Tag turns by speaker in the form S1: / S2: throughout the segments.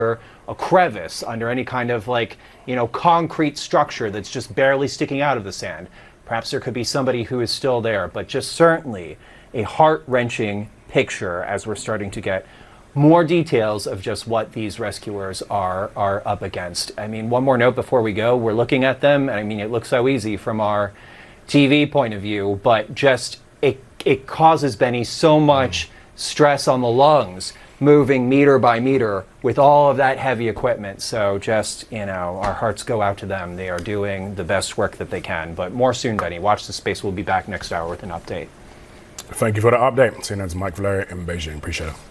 S1: a crevice, under any kind of concrete structure that's just barely sticking out of the sand. Perhaps there could be somebody who is still there, but just certainly a heart-wrenching picture as we're starting to get more details of just what these rescuers are up against. I mean, one more note before we go. We're looking at them, and I mean, it looks so easy from our TV point of view, but just it causes, Benny, so much stress on the lungs, moving meter by meter with all of that heavy equipment. So just, our hearts go out to them. They are doing the best work that they can. But more soon, Benny. Watch the space. We'll be back next hour with an update.
S2: Thank you for the update. CNN's Mike Valerio in Beijing. Appreciate it.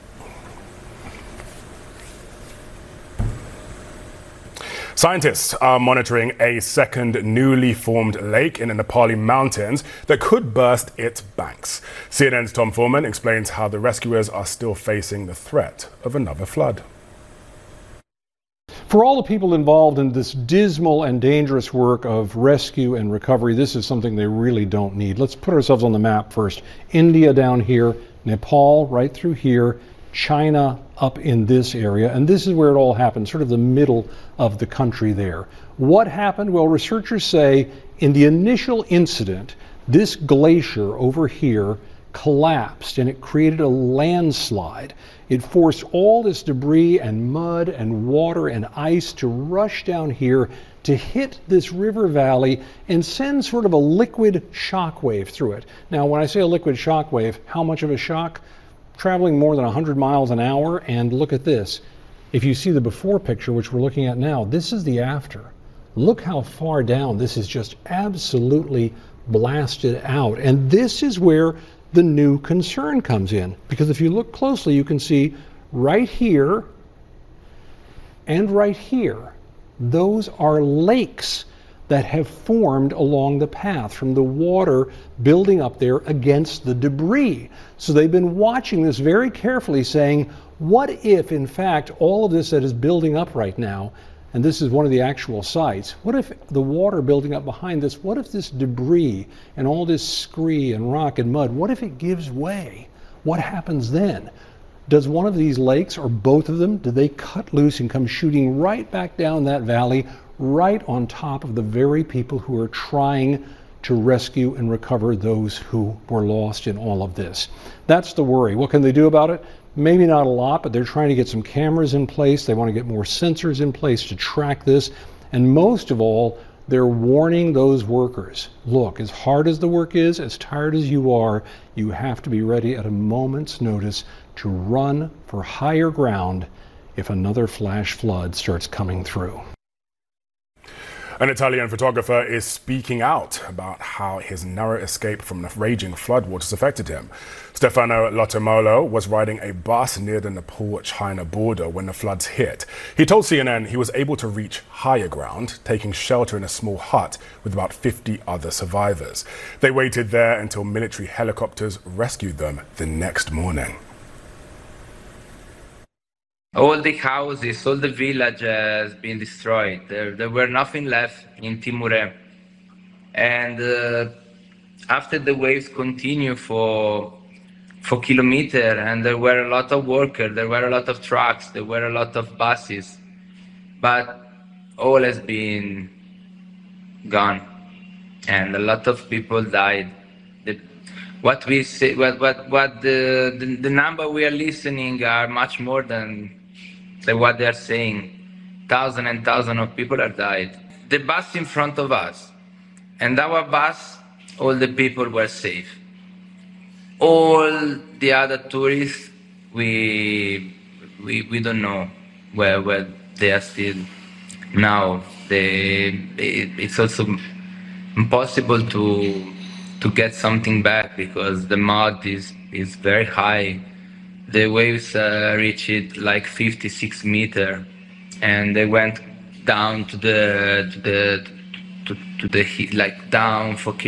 S2: Scientists are monitoring a second newly formed lake in the Nepali mountains that could burst its banks. CNN's Tom Foreman explains how the rescuers are still facing the threat of another flood.
S3: For all the people involved in this dismal and dangerous work of rescue and recovery, this is something they really don't need. Let's put ourselves on the map first. India down here, Nepal right through here, China up in this area, and this is where it all happened, sort of the middle of the country there. What happened? Well, researchers say in the initial incident, this glacier over here collapsed and it created a landslide. It forced all this debris and mud and water and ice to rush down here to hit this river valley and send sort of a liquid shock wave through it. Now, when I say a liquid shock wave, how much of a shock? Traveling more than 100 miles an hour, and look at this. If you see the before picture, which we're looking at now, this is the after. Look how far down this is just absolutely blasted out. And this is where the new concern comes in. Because if you look closely, you can see right here and right here, those are lakes that have formed along the path from the water building up there against the debris. So they've been watching this very carefully, saying, what if, in fact, all of this that is building up right now, and this is one of the actual sites, what if the water building up behind this, what if this debris and all this scree and rock and mud, what if it gives way? What happens then? Does one of these lakes, or both of them, do they cut loose and come shooting right back down that valley, right on top of the very people who are trying to rescue and recover those who were lost in all of this? That's the worry. What can they do about it? Maybe not a lot, but they're trying to get some cameras in place. They want to get more sensors in place to track this. And most of all, they're warning those workers. Look, as hard as the work is, as tired as you are, you have to be ready at a moment's notice to run for higher ground if another flash flood starts coming through.
S2: An Italian photographer is speaking out about how his narrow escape from the raging floodwaters affected him. Stefano Lottomolo was riding a bus near the Nepal-China border when the floods hit. He told CNN he was able to reach higher ground, taking shelter in a small hut with about 50 other survivors. They waited there until military helicopters rescued them the next morning.
S4: All the houses, all the village has been destroyed. There were nothing left in Timure. And after the waves continue for kilometers, and there were a lot of workers, there were a lot of trucks, there were a lot of buses, but all has been gone, and a lot of people died. What we say, the number we are listening are much more than what they are saying. Thousands and thousands of people have died. The bus in front of us, and our bus, all the people were safe. All the other tourists, we don't know where they are still now. It's also impossible to get something back because the mud is very high. The waves reached like 56 meters, and they went down to the down for